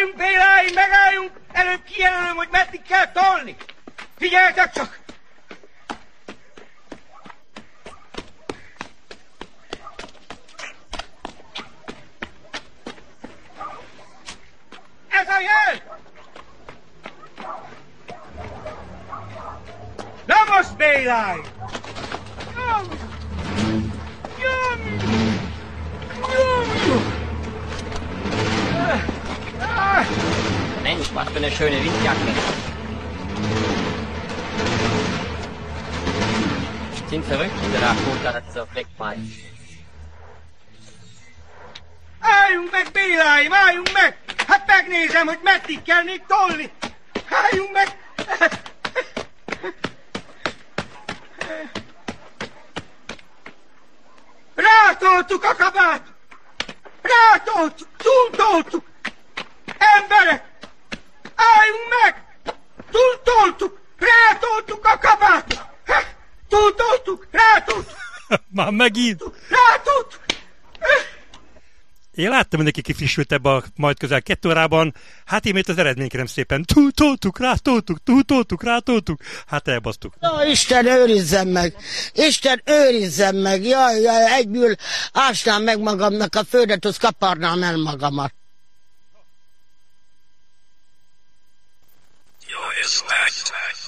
Megálljunk, Béláim, megálljunk! Előbb kijelölöm, hogy meddig kell tolni! Figyeljetek csak! Ez a jel! Na most, Béláim! Mensch, was für eine schöne Windjacke. Sind verrückt, der Rakota, dass es so wegfällt. Álljunk meg, Béláim, álljunk meg! Hát megnézem, hogy meddig kell még tolni! Álljunk meg! Rátoltuk a kabátot! Rátoltuk! Túltoltuk! Emberek! Álljunk meg! Túltoltuk! Rátoltuk a kabátot! Túltoltuk! Rátoltuk! Már megint! Rátoltuk! Én láttam, hogy neki kifrissült ebbe a majd közel 2 órában. Hát én az eredmény, kérem szépen. Túltoltuk, rátoltuk. Hát elbasztuk. Ó, Isten őrizzen meg! Isten őrizzen meg! Jaj, egyből ásnám meg magamnak a földet, az kaparnám el magamat. Jó, ez